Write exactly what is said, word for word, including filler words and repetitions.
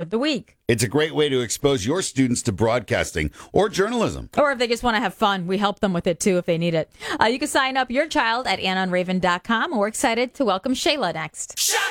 of the week. It's a great way to expose your students to broadcasting or journalism. Or if they just want to have fun, we help them with it, too, if they need it. Uh, you can sign up your child at anna and raven dot com. We're excited to welcome Shayla next.